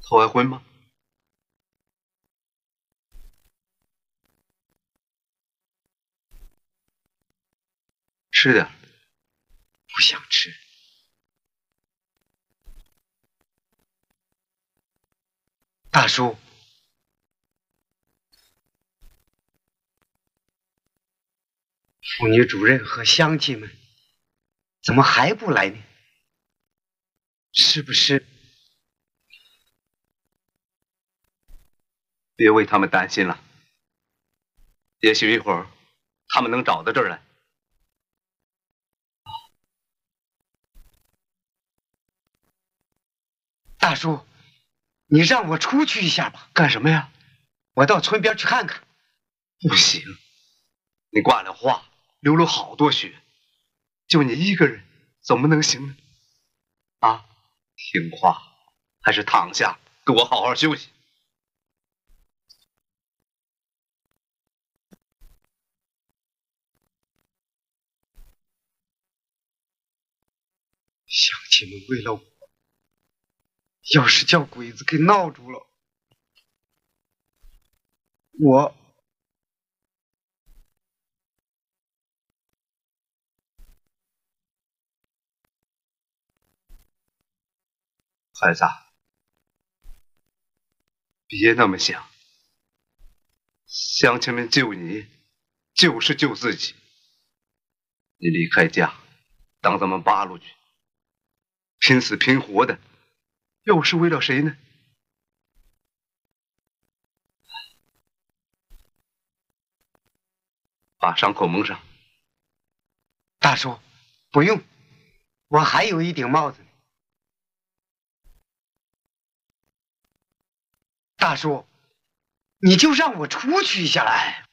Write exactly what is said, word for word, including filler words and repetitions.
后悔婚吗？吃点。 不想吃。大叔，妇女主任和乡亲们怎么还不来呢？是不是？ 别为他们担心了，也许一会儿他们能找到这儿来。 大叔，你让我出去一下吧。 干什么呀？ 我到村边去看看。 不行，你挂了话，流了好多血，就你一个人怎么能行呢？啊，听话，还是躺下，给我好好休息。 乡亲们为了我，要是叫鬼子给闹住了，我孩子，别那么想，乡亲们救你，就是救自己。你离开家，当咱们八路去，拼死拼活的，又是为了谁呢？把伤口蒙上。 大叔，不用，我还有一顶帽子。大叔，你就让我出去一下来。